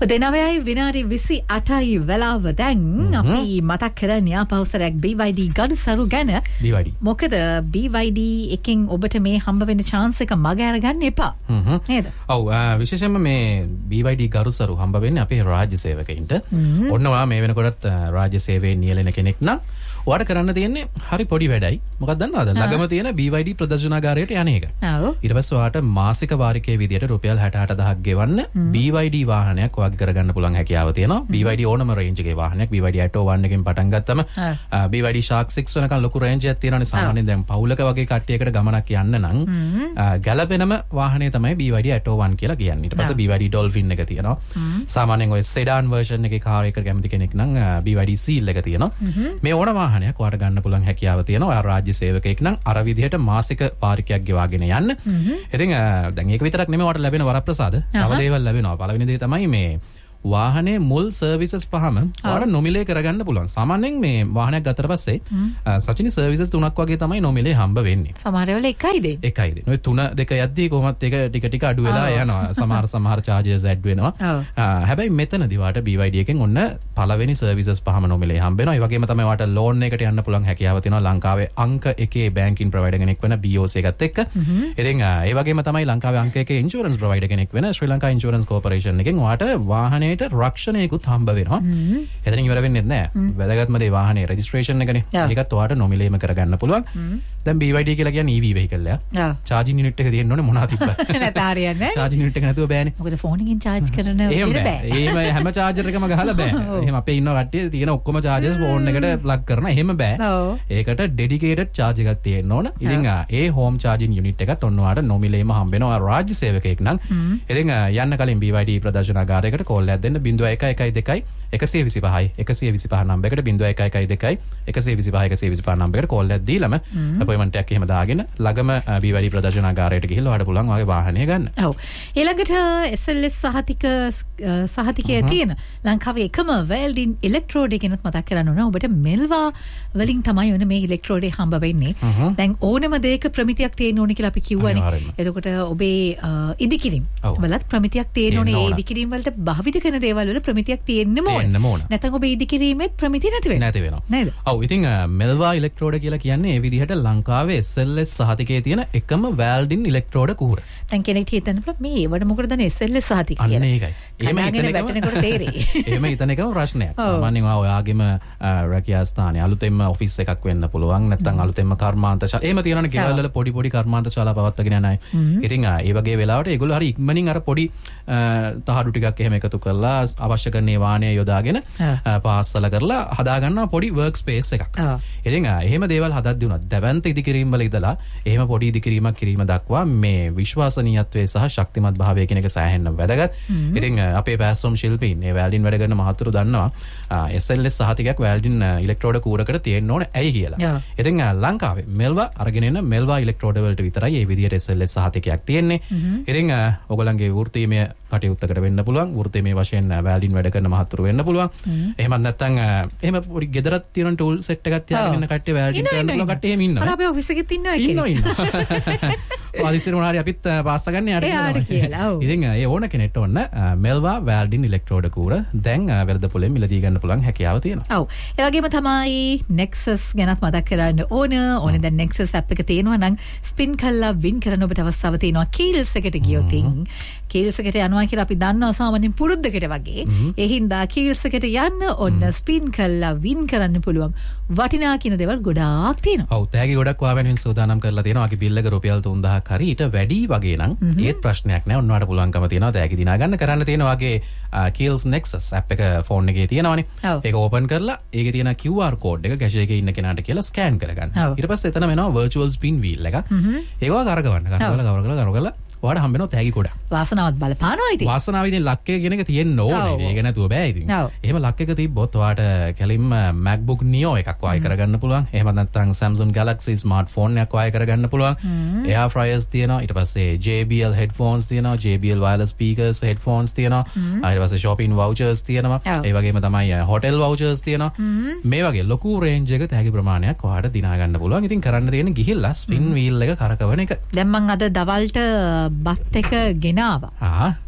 දෙනවයයි විනාඩි 28යි වෙලාව දැන් අපි මතක් කරන්නේ ආපහුසරයක් BYD ගනුසරු ගැන. BYD. මොකද BYD එකෙන් ඔබට මේ හම්බ වෙන chance එක මග අරගන්න එපා. නේද? ඔව් විශේෂයෙන්ම මේ BYD ගනුසරු හම්බ වෙන්නේ අපේ රාජ්‍ය සේවකයින්ට. ඔන්න ඔයා මේ වෙනකොටත් රාජ්‍ය සේවයේ නියැලෙන කෙනෙක් නම් ඔයාට කරන්න තියෙන්නේ හරි පොඩි වැඩයි. මොකක්ද දන්නවද? ළඟම තියෙන BYD ප්‍රදර්ශනාගාරයට යන එක. ඔව්. ඊට පස්සේ ඔයාට මාසික වාරිකයේ විදියට රුපියල් 68000ක් ගෙවන්න BYD වාහනයක් ඔයාගේ කරගන්න පුළුවන් හැකියාව තියෙනවා. BYD ඕනම රේන්ජ් එකේ වාහනයක් BYD Atto 1 එකෙන් පටන් ගත්තම BYD Shark 6 වෙනකන් ලොකු රේන්ජ් එකක් තියෙනවානේ. සාමාන්‍යයෙන් දැන් පවුලක වගේ කට්ටියකට ගමනක් යන්න නම් ගැළපෙනම වාහනේ තමයි BYD Atto 1 කියලා කියන්නේ. ඊට පස්සේ BYD Dolphin එක තියෙනවා. සාමාන්‍යයෙන් ඔය sedan version එකේ කාර් එකක කැමති කෙනෙක් නම් BYD Seal එක තියෙනවා. මේ ඕන වාහනයක් ඔයාට ගන්න පුළුවන් හැකියාව තියෙනවා. ඔයා රාජ්‍ය සේවකයෙක් නම් අර විදිහට මාසික වාරිකයක් ගෙවාගෙන යන්න. ඉතින් දැන් ඒක විතරක් නෙමෙයි ඔයාට ලැබෙන වරප්‍රසාද. තව දේවල් ලැබෙනවා. පළවෙනි දේ තමයි මේ වාහනේ මුල් සර්විසස් පහම ඔයාලා නොමිලේ කරගන්න පුළුවන්. සාමාන්‍යයෙන් මේ වාහනයක් ගත්තට පස්සේ සචිනි සර්විසස් 3ක් වගේ තමයි නොමිලේ හම්බ වෙන්නේ. සමහර වෙලාව එකයිද? එකයිද. ඔය 3 2 යද්දී කොහොමත් ඒක ටික ටික අඩු වෙලා යනවා. සමහර charges add වෙනවා. හැබැයි මෙතනදී වාට BYD එකෙන් ඔන්න පළවෙනි සර්විසස් පහම නොමිලේ හම්බ වෙනවා. ඒ වගේම තමයි වාට ලෝන් එකට යන්න පුළුවන් හැකියාව තියෙනවා ලංකාවේ අංක 1 බැංකින් ප්‍රොවයිඩර් කෙනෙක් වෙන BOC එකත් එක්ක. ඉතින් ඒ වගේම තමයි ලංකාවේ අංක 1 ඉන්ෂුරන්ස් ප්‍රොවයිඩර් කෙනෙක් වෙන ශ්‍රී ලංකා ඉන්ෂුරන්ස් කෝපරේෂන් එකෙන් වාට වාහනේ රක්ෂණයකුත් හම්බ වෙනවා. එතනින් ඉවර වෙන්නේ නැහැ. වැදගත්ම දේ වාහනේ රෙජිස්ට්‍රේෂන් එකනේ. ඒකත් ඔයාට නොමිලේම කරගන්න පුළුවන්. දැන් BYD කියලා කියන්නේ EV vehicle එකක්. charging unit එක තියෙන්න ඕනේ මොනවා තිබ්බත්. නැත හරියන්නේ. charging unit එක නැතුව බෑනේ. මොකද ෆෝන් එකෙන් charge කරන විදිහට බෑ. එහෙම හැම charger එකම ගහලා බෑ. එහෙම අපේ ඉන්න කට්ටිය තියෙන ඔක්කොම chargers ෆෝන් එකට plug කරන එහෙම බෑ. ඒකට dedicated charge එකක් තියෙන්න ඕන. ඉතින් ඒ home charging unit එකත් ඔන්න ඔයාට නොමිලේම හම්බ වෙනවා. රාජ්‍ය සේවකයෙක් නම්. ඉතින් යන්න කලින් BYD ප්‍රදර්ශනාගාරයකට කෝල් එකක් දෙන්න 0112 125 125 නම්බරයකට 0112 125 125 නම්බරයකට කෝල් එකක් දීලම අපොයින්ට්මන්ට් එකක් එහෙම දාගෙන ළඟම BYD ප්‍රදර්ශනාගාරයට ගිහිල්ලා ඔයාලට පුළුවන් ඔයාගේ වාහනය ගන්න. ඔව්. ඊළඟට SLS සහතිකයේ තියෙන ලංකාවේ එකම වෙල්ඩින් ඉලෙක්ට්‍රෝඩ් එකනත් මතක් කරන්න ඕන. ඔබට මෙල්වා වලින් තමයි ඔන්න මේ ඉලෙක්ට්‍රෝඩ් එක හම්බ වෙන්නේ. දැන් ඕනම දෙයක ප්‍රමිතියක් තියෙන්න ඕනේ කියලා අපි කිව්වනේ. එතකොට ඔබේ ඉදිකිරීම වලත් ප්‍රමිතියක් තියෙන්න ඕනේ. ඒ ඉදිකිරීම වලට භාවිත කරන දේවල් වල ප්‍රමිතියක් තියෙන්නම ඕනේ. නැත්නම් ඔබ ඉදිකිරීමෙත් ප්‍රමිතිය නැති වෙනවා. නේද? ඔව්. ඉතින් මෙල්වා ඉලෙක්ට්‍රෝඩ් කියලා කියන්නේ ඒ විදිහට ලංකාවේ SLS සහතිකයේ තියෙන එකම වැල්ඩින් ඉලෙක්ට්‍රෝඩ් කූර. දැන් කෙනෙක් හිතන්න පුළුවන් මේ ඒවට මොකටද දැන් SLS සහතික කියලා. අන්න ඒකයි. එහෙම හිතනකොට තේරෙයි. එහෙම හිතන එකම ප්‍රශ්නයක්. සාමාන්‍යයෙන් ඔයාගේම රැකියා ස්ථානයේ අලුතෙන්ම ඔෆිස් එකක් වෙන්න පුළුවන්. නැත්නම් අලුතෙන්ම කර්මාන්ත ශාලා. එහෙම තියෙනවනේ ගෙවල් වල පොඩි කර්මාන්ත ශාලා පවත්වාගෙන යන අය. ඉතින් ඒ වගේ වෙලාවට ඒගොල්ලෝ හරි ඉක්මනින් අර පොඩි තහඩු ටිකක් එහෙම එකතු කරලා අවශ්‍ය කරන වාහනය යොදාගෙන පාස්සල කරලා හදා ගන්නවා පොඩි වර්ක් ස්පේස් එකක්. ඉතින් එහෙම දේවල් හදද්දී උනත් දැවැන්ත ඉදිකිරීම වල ඉඳලා එහෙම පොඩි ඉදිකිරීමක් කිරීම දක්වා මේ විශ්වාසනීයත්වයේ සහ ශක්තිමත් භාවය කියන එක සෑහෙන්න වැදගත්. ඉතින් අපේ පැස්සොම් ශිල්පීන් මේ වැල්ඩින් වැඩ කරන මහතුරු දන්නවා SLS සහතිකයක් වැල්ඩින් ඉලෙක්ට්‍රෝඩ් කූරකට තියෙන්න ඕනේ ඇයි කියලා. ඉතින් ලංකාවේ මෙල්වා අරගෙන එන මෙල්වා ඉලෙක්ට්‍රෝඩ් වලට විතරයි මේ විදිහට SLS සහතිකයක් තියෙන්නේ. ඉතින් ඔයගොල්ලන්ගේ වෘත්තීයමය කටයුත්තකට වෙන්න පුළුවන්. වෘත්තීයමය වශයෙන් වැල්ඩින් වැඩ කරන මහතුරු වෙන්න පුළුවන්. එහෙමත් නැත්නම් එහෙම පොඩි ගෙදරක් තියෙන ටූල් සෙට් එකක් තියාගෙන ඉන්න කට්ටිය වැල්ඩින් කරන්න පුළුවන් කට්ටිය එහෙම ඉන්නවා. අර අපේ ඔෆිස් එකෙත් ඉන්නවා ඉන්නවා. ආදිසිර මොනාරි අපිත් පාස්ස ගන්න යාට කියලා. ඉතින් ඒ ඕන කෙනෙක්ට ඔන්න මෙල්වා වැල්ඩින් ඉලෙක්ට්‍රෝඩ් කූර දැන් වෙළඳ පොලෙන් මිලදී ගන්න පුළුවන් හැකියාව තියෙනවා. ඔව්. ඒ වගේම තමයි Nexus ගැනත් මතක් කරන්න ඕන. දැන් Nexus app එක තියෙනවා නම් ස්පින් කරලා වින් කරන්න ඔබට අවස්ථාව තියෙනවා. කීල්ස් එකට ගියොත් කීල්ස් එකට යනවා කියලා අපි දන්නවා සාමාන්‍යයෙන් පුරුද්දකට වගේ. ඒ හින්දා කීල්ස් එකට යන්න ඔන්න ස්පින් කරලා වින් කරන්න පුළුවන් වටිනා කියන දේවල් ගොඩාක් තියෙනවා. ඔව්. තෑගි ගොඩක් ඔයා වෙනුවෙන් සූදානම් කරලා තියෙනවා. ආගේ බිල් එක රුපියල් 3000ක් හරි ඊට වැඩි වගේ නම් ඒත් ප්‍රශ්නයක් නෑ. ඔන්නවට පුළුවන්කම තියෙනවා තෑගි දිනා ගන්න කරන්න තියෙනවා වගේ Kills Nexus app එක ෆෝන් එකේ තියෙනවානේ. ඒක ඕපන් කරලා ඒකේ තියෙන QR code එක කැෂ් එකේ ඉන්න කෙනාට කියලා ස්කෑන් කරගන්න. ඊට පස්සේ එතන වෙනවා virtual spin wheel එකක්. ඒක කරගවන්න. කරගලා ඔයාට හම්බ වෙනවා තෑගි ගොඩක්. වාසනාවත් බලපානවා ඉතින්. වාසනාව ඉතින් ලක් එක කියන එක තියෙන්න ඕනේ. ඒක නැතුව බෑ ඉතින්. එහෙම ලක් එක තිබ්බොත් ඔයාට කැලින්ම MacBook Neo එකක් වායි කරගන්න පුළුවන්. එහෙම නැත්නම් Samsung Galaxy smartphone එකක් වායි කරගන්න පුළුවන්. Air fryers තියෙනවා. ඊට පස්සේ JBL headphones තියෙනවා. JBL wireless speakers headphones තියෙනවා. ඊට පස්සේ shopping vouchers තියෙනවා. ඒ වගේම තමයි hotel vouchers තියෙනවා. මේ වගේ ලොකු range එක තෑගි ප්‍රමාණයක් ඔයාට දිනා ගන්න පුළුවන්. ඉතින් කරන්න තියෙන්නේ ගිහිල්ලා spin wheel එක කරකවන එක. දැන් මම අද දවල්ට බත් එක ගෙනාවා.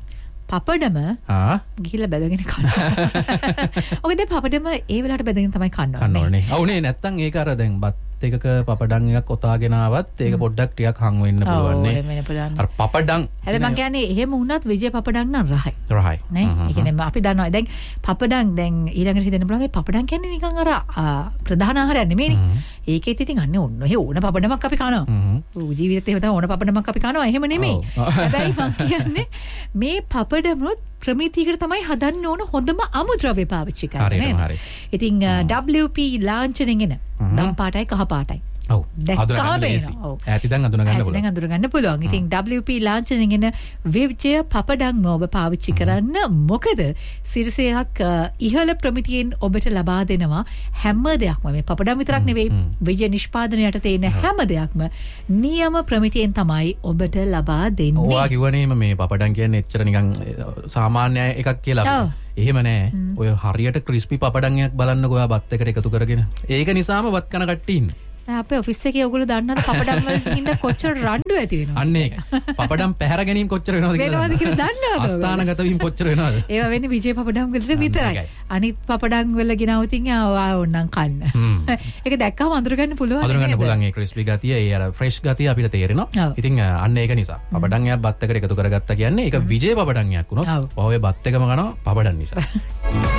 පපඩම ගිහිල්ලා බැදගෙන කනවා. ඔකද පපඩම ඒ වෙලාවට බැදගෙන තමයි කන්න ඕනේ. අවුනේ නැත්තම් ඒක අර දැන් බත් එකක පපඩම් එකක් ඔතාගෙන ආවත් ඒක පොඩ්ඩක් ටිකක් හං වෙන්න පුළුවන් නේ. අර පපඩම් හැබැයි මං කියන්නේ එහෙම වුණත් විජය පපඩම් නම් රහයි. රහයි. නේ. ඒ කියන්නේ අපි දන්නවා දැන් පපඩම් දැන් ඊළඟට හිතන්න පුළුවන් මේ පපඩම් කියන්නේ නිකන් අර ප්‍රධාන ආහාරයක් නෙමෙයිනේ. ඒකෙත් ඉතින් අන්නේ ඕන පපඩමක් අපි කනවා. ජීවිතේ එහෙම තමයි ඕන පපඩමක් අපි කනවා. එහෙම නෙමෙයි. හැබැයි මං කියන්නේ මේ පපඩමුත් ප්‍රමිතියකට තමයි හදන්න ඕන හොඳම අමුද්‍රව්‍ය පාවිච්චි කරන්නේ නේද? ඉතින් WP ලාංඡනෙගෙන දම් පාටයි කහ පාටයි. ඔව්. දැක්කම ඈති දැන් අඳුන ගන්න පුළුවන්. දැන් අඳුන ගන්න පුළුවන්. ඉතින් WP ලාංඡනෙගෙන විජය පපඩම් ඔබ පාවිච්චි කරන්න. මොකද සිරසයක් ඉහළ ප්‍රමිතියෙන් ඔබට ලබා දෙනවා හැම දෙයක්ම. මේ පපඩම් විතරක් නෙවෙයි විජය නිෂ්පාදනයට තියෙන හැම දෙයක්ම නියම ප්‍රමිතියෙන් තමයි ඔබට ලබා දෙන්නේ. ඔයා කිව්වනේම මේ පපඩම් කියන්නේ එච්චර නිකන් සාමාන්‍ය එකක් කියලා. එහෙම නෑ. ඔය හරියට ක්‍රිස්පි පපඩම්යක් බලන්නකෝ ඔයා බත් එකට එකතු කරගෙන. ඒක නිසාම වත් කන කට්ටිය ඉන්නේ. අපේ ඔෆිස් එකේ ඔයගොල්ලෝ දන්නවද පපඩම් වලින් හින්දා කොච්චර රණ්ඩු ඇති වෙනවද? අන්න ඒක. පපඩම් පැහැර ගැනීම කොච්චර වෙනවද කියලා දන්නවද? අස්ථානගත වීම කොච්චර වෙනවද? ඒවා වෙන්නේ විජේ පපඩම් වලට විතරයි. අනිත් පපඩම් වල ගෙනාවොත් ඉතින් ඕනනම් කන්න. ඒක දැක්කම අඳුර ගන්න පුළුවන්. අඳුර ගන්න පුළුවන් ඒ ක්‍රිස්පි ගතිය, ඒ අර ෆ්‍රෙෂ් ගතිය අපිට තේරෙනවා. ඉතින් අන්න ඒක නිසා පපඩම් එකක් බත් එකට එකතු කරගත්තා කියන්නේ ඒක විජේ පපඩම් එකක් වුණොත් ඔය බත් එකම කනවා පපඩම් නිසා.